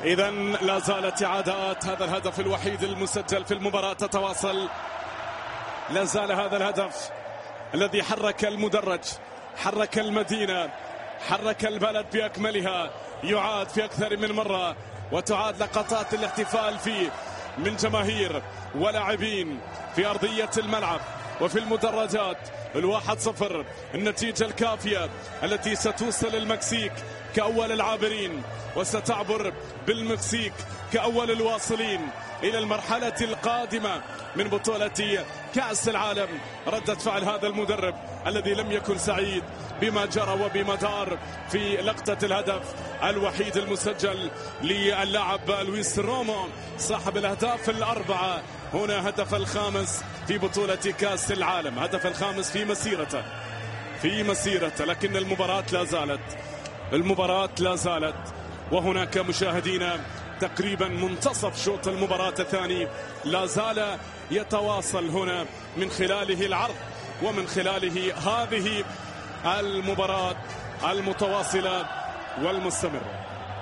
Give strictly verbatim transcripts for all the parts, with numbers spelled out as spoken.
إذا لا زالت إعادات هذا الهدف الوحيد المسجل في المباراة تتواصل. لا زال هذا الهدف الذي حرك المدرج، حرك المدينة، حرك البلد بأكملها، يعاد في أكثر من مرة، وتعاد لقطات الاحتفال فيه من جماهير ولاعبين في أرضية الملعب وفي المدرجات. الواحد صفر النتيجة الكافية التي ستوصل المكسيك كأول العابرين، وستعبر بالمكسيك كأول الواصلين إلى المرحلة القادمة من بطولة كأس العالم. ردة فعل هذا المدرب الذي لم يكن سعيد بما جرى وبما دار في لقطة الهدف الوحيد المسجل للاعب لويس رومو صاحب الأهداف الأربعة. هنا هدف الخامس في بطولة كأس العالم، هدف الخامس في مسيرته في مسيرته لكن المباراة لا زالت المباراة لا زالت وهناك مشاهدينا تقريبا منتصف شوط المباراة الثاني لا زال يتواصل هنا من خلاله العرض ومن خلاله هذه المباراة المتواصلة والمستمرة.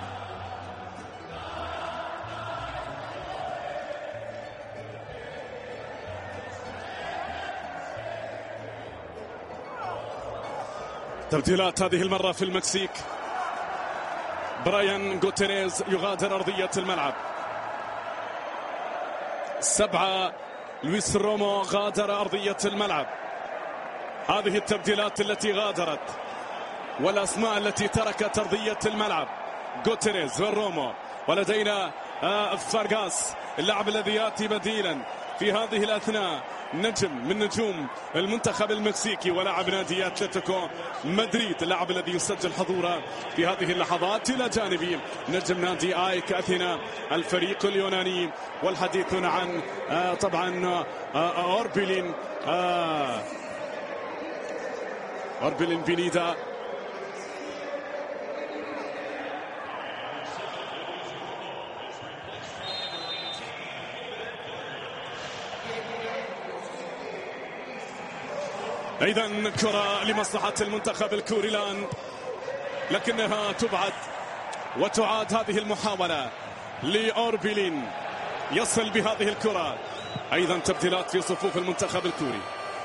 تبديلات هذه المرة في المكسيك. برايان غوتيريز يغادر أرضية الملعب. سبعة لويس رومو غادر أرضية الملعب. هذه التبديلات التي غادرت والأسماء التي تركت أرضية الملعب: غوتيريز ورومو، ولدينا فارغاس اللاعب الذي يأتي بديلا في هذه الأثناء، نجم من نجوم المنتخب المكسيكي ولاعب نادي أتلتيكو مدريد، اللاعب الذي يسجل حضوره في هذه اللحظات إلى جانب نجم نادي آيك أثينا الفريق اليوناني. والحديث هنا عن آه طبعا آه أوربيلين آه أوربيلين بينيدا. إذن كرة لمصلحة المنتخب الكوري الآن، لكنها تبعد وتعاد هذه المحاولة لأوربيلين يصل بهذه الكرة. أيضا تبديلات في صفوف المنتخب الكوري.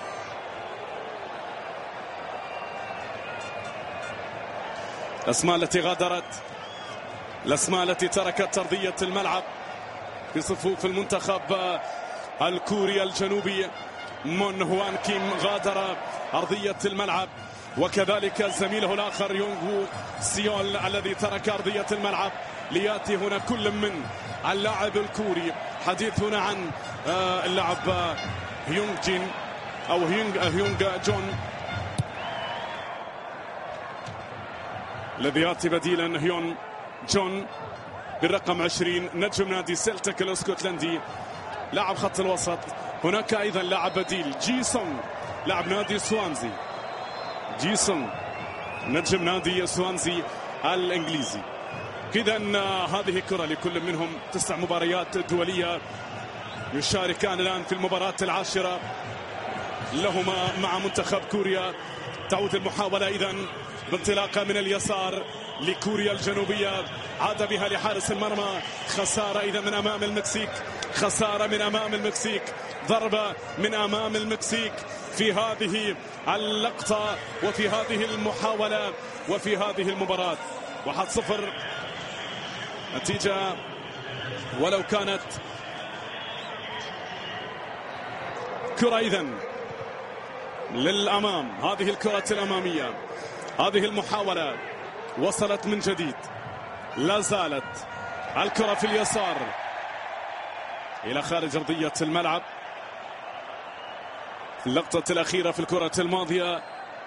الأسماء التي غادرت، الأسماء التي تركت أرضية الملعب في صفوف المنتخب الكوري الجنوبي: مون هوان كيم غادر أرضية الملعب، وكذلك زميله الآخر يونغ سيول الذي ترك أرضية الملعب ليأتي هنا كل من اللاعب الكوري. حديث هنا عن اللاعب هيونغ جين أو هيونغ جون الذي يأتي بديلا هيون جون بالرقم عشرين، نجم نادي سيلتيك الاسكتلندي لاعب خط الوسط. هناك أيضا لاعب بديل جيسون لاعب نادي سوانزي، جيسون نجم نادي سوانزي الإنجليزي. إذا هذه كرة لكل منهم، تسع مباريات دولية يشاركان الآن في المباراة العاشرة لهما مع منتخب كوريا. تعود المحاولة إذا بانطلاقة من اليسار لكوريا الجنوبية، عاد بها لحارس المرمى. خسارة إذا من أمام المكسيك، خسارة من أمام المكسيك، ضربة من أمام المكسيك في هذه اللقطة وفي هذه المحاولة وفي هذه المباراة. واحد صفر نتيجة، ولو كانت كرة إذن للأمام. هذه الكرة الأمامية، هذه المحاولة وصلت من جديد، لا زالت الكرة في اليسار إلى خارج أرضية الملعب. في اللقطة الأخيرة في الكرة الماضية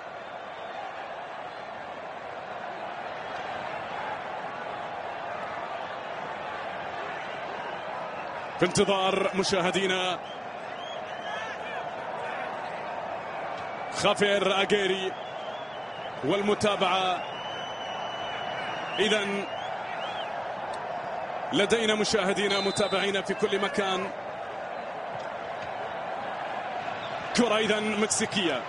في انتظار مشاهدينا خافير أجيري والمتابعة. إذن لدينا مشاهدينا متابعينا في كل مكان. كرة إذن مكسيكية،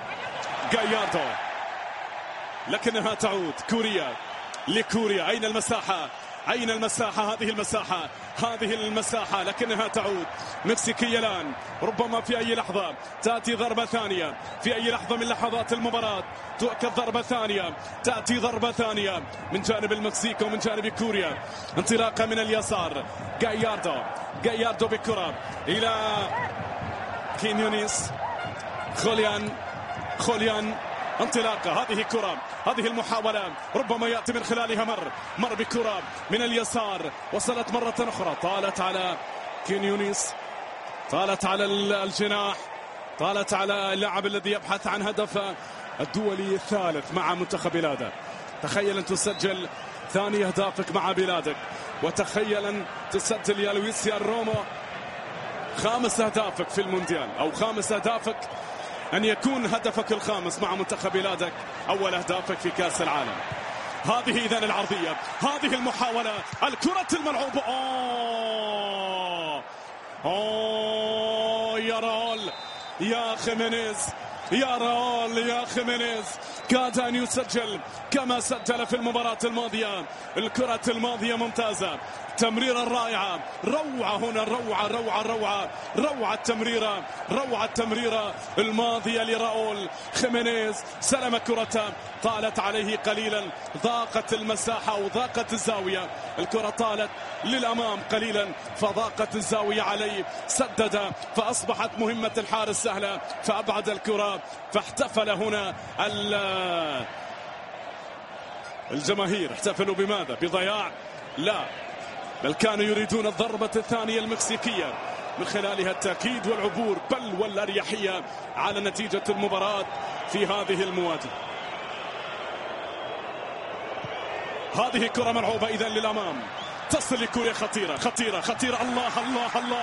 جاياردو، لكنها تعود كوريا لكوريا. أين المساحة أين المساحة؟ هذه المساحة هذه المساحة لكنها تعود مكسيكية الآن. ربما في أي لحظة تأتي ضربة ثانية، في أي لحظة من لحظات المباراة تؤكد ضربة ثانية، تأتي ضربة ثانية من جانب المكسيك ومن جانب كوريا. انطلاقة من اليسار، جاياردو جاياردو بالكرة إلى كينيونيس، خوليان خوليان انطلاقة. هذه كرة، هذه المحاولة ربما يأتي من خلالها مر مر بكرة من اليسار، وصلت مرة أخرى، طالت على كينيونيس، طالت على الجناح، طالت على اللاعب الذي يبحث عن هدف الدولي الثالث مع منتخب بلاده. تخيل أن تسجل ثاني أهدافك مع بلادك، وتخيل أن تسجل يا لويس يا رومو خامس أهدافك في المونديال، أو خامس أهدافك أن يكون هدفك الخامس مع منتخب بلادك، أول أهدافك في كأس العالم. هذه إذن العرضية، هذه المحاولة، الكرة الملعوبة. أوه أوه يا راول يا خيمينيز، يا راول يا خيمينيز، كاد أن يسجل كما سجل في المباراة الماضية. الكرة الماضية ممتازة، تمريرة رائعة، روعة هنا، روعة روعة روعة روعة التمريرة، روعة التمريرة الماضية لراؤول خيمينيز. سلم كرته، طالت عليه قليلا، ضاقت المساحة وضاقت الزاوية، الكرة طالت للأمام قليلا فضاقت الزاوية عليه، سدد فأصبحت مهمة الحارس سهلة، فأبعد الكرة، فاحتفل هنا الجماهير. احتفلوا بماذا؟ بضياع؟ لا، بل كانوا يريدون الضربة الثانية المكسيكية، من خلالها التأكيد والعبور بل والأريحية على نتيجة المباراة في هذه المواجهة. هذه كرة ملعوبة إذن للأمام، تصل لكوريا، خطيرة خطيرة خطيرة، الله الله الله.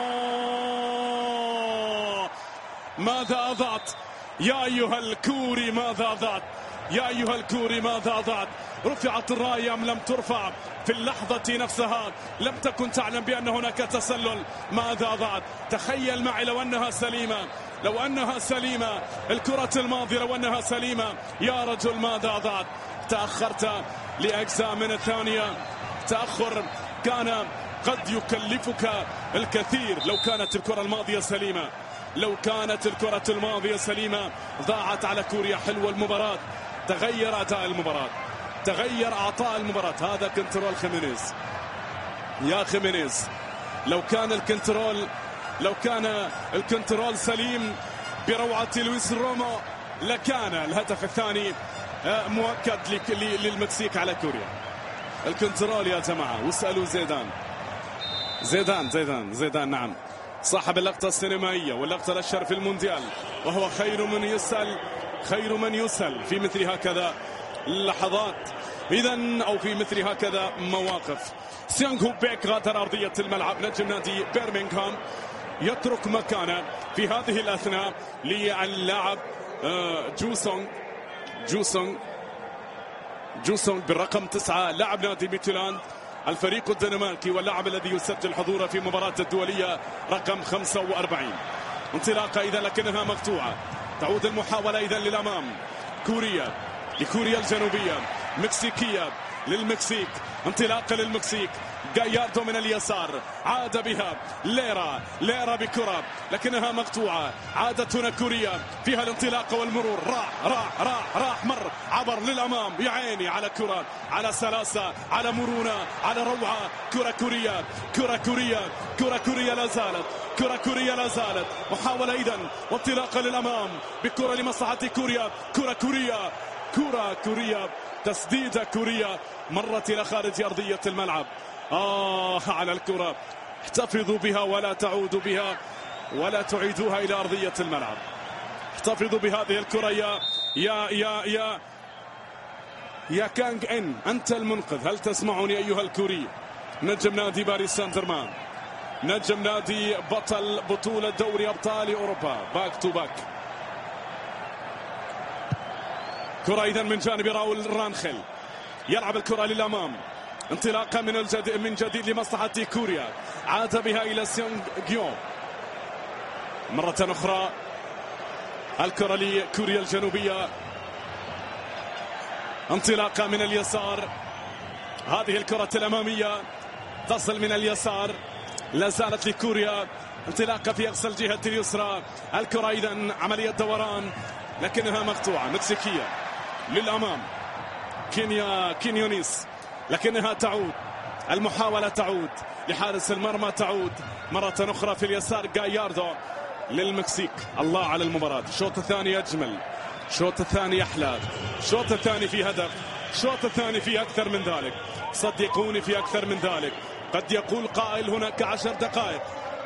أوه ماذا أضعت يا أيها الكوري، ماذا أضعت يا أيها الكوري، ماذا أضعت؟ رفعت الراية أم لم ترفع؟ في اللحظة نفسها لم تكن تعلم بأن هناك تسلل. ماذا أضعت؟ تخيل معي لو أنها سليمة، لو أنها سليمة الكرة الماضية، لو أنها سليمة يا رجل ماذا أضعت؟ تأخرت لأجزاء من الثانية، تأخر كان قد يكلفك الكثير. لو كانت الكرة الماضية سليمة، لو كانت الكرة الماضية سليمة، ضاعت على كوريا. حلوة المباراة، تغير أداء المباراة، تغير أعطاء المباراة. هذا كنترول خيمينيز يا خيمينيز، لو كان الكنترول لو كان الكنترول سليم بروعة لويس رومو لكان الهدف الثاني مؤكد للمكسيك على كوريا. الكنترول يا جماعة، واسألوا زيدان زيدان زيدان زيدان نعم، صاحب اللقطة السينمائية واللقطة الأشهر في المونديال، وهو خير من يسأل خير من يسأل في مثل هكذا اللحظات إذن، أو في مثل هكذا مواقف. سيونغ هو بيك غادر أرضية الملعب، نجم نادي بيرمنغهام، يترك مكانه في هذه الأثناء للاعب جوسونغ جوسونغ جوسونغ بالرقم تسعة، لاعب نادي ميتلاند الفريق الدنماركي، واللاعب الذي يسجل حضوره في مباراة الدولية رقم خمسة وأربعين. انطلاقة إذا لكنها مقطوعة، تعود المحاولة إذا للأمام. كوريا لكوريا الجنوبية، مكسيكية للمكسيك، انطلاقة للمكسيك، جاياردو من اليسار، عاد بها ليرا ليرا بكرة لكنها مقطوعة، عادت هنا كوريا فيها الانطلاقة والمرور، راح راح راح راح مر عبر للأمام، يا عيني على كرة، على سلاسة، على مرونة، على روعة. كرة كوريا كرة كوريا كرة كوريا لا زالت كرة كوريا لا زالت محاولة إذن، وانطلاقة للأمام بكرة لمصلحة كوريا. كرة كوريا كرة كوريا تسديدة كوريا مرت إلى خارج أرضية الملعب. آه على الكرة، احتفظوا بها ولا تعودوا بها ولا تعيدوها إلى أرضية الملعب. احتفظوا بهذه الكرة يا يا يا يا يا كانغ إن، أنت المنقذ. هل تسمعني أيها الكوري؟ نجم نادي باريس سان جيرمان، نجم نادي بطل بطولة دوري أبطال أوروبا باك تو باك. كرة إذن من جانب راؤول رانخيل، يلعب الكرة للأمام، انطلاقة من الجديد من جديد لمصلحة كوريا، عاد بها إلى سيونغ جيون مرة أخرى. الكرة لكوريا الجنوبية، انطلاقة من اليسار، هذه الكرة الأمامية تصل من اليسار، لا زالت لكوريا انطلاقة في أقصى الجهة اليسرى. الكرة إذن عملية دوران لكنها مقطوعة، مكسيكية للأمام، كينيا كينيونيس، لكنها تعود، المحاولة تعود لحارس المرمى، تعود مرة أخرى في اليسار جاياردو للمكسيك. الله على المباراة، الشوط الثاني أجمل، الشوط الثاني أحلى، الشوط الثاني في هدف، الشوط الثاني في أكثر من ذلك، صدقوني في أكثر من ذلك. قد يقول قائل هناك عشر دقائق،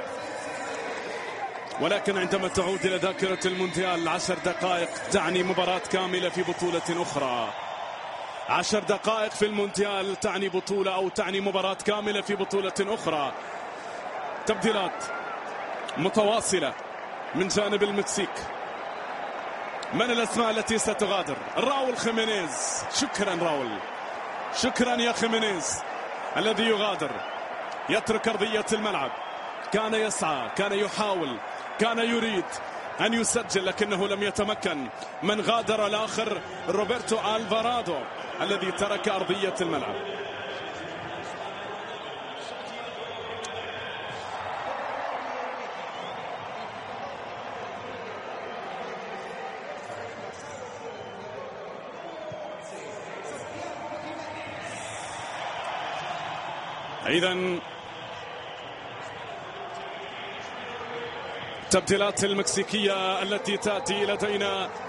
ولكن عندما تعود إلى ذاكرة المونديال عشر دقائق تعني مباراة كاملة في بطولة أخرى. عشر دقائق في المونديال تعني بطولة أو تعني مباراة كاملة في بطولة أخرى. تبديلات متواصلة من جانب المكسيك. من الأسماء التي ستغادر؟ راؤول خيمينيز. شكرا راؤول، شكرا يا خيمينيز الذي يغادر، يترك أرضية الملعب. كان يسعى، كان يحاول، كان يريد أن يسجل لكنه لم يتمكن. من غادر الآخر؟ روبرتو ألفارادو الذي ترك أرضية الملعب. إذن التبديلات المكسيكية التي تأتي لدينا